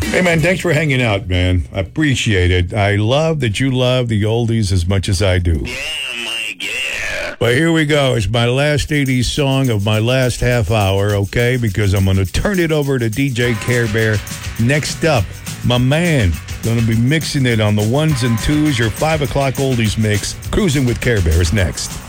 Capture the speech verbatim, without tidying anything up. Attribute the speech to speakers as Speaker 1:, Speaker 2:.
Speaker 1: Hey, man, thanks for hanging out, man. I appreciate it. I love that you love the oldies as much as I do.
Speaker 2: Yeah, Mike, yeah.
Speaker 1: But here we go. It's my last eighties song of my last half hour, okay? Because I'm going to turn it over to D J Care Bear. Next up, my man, going to be mixing it on the ones and twos. Your five o'clock oldies mix. Cruising with Care Bear is next.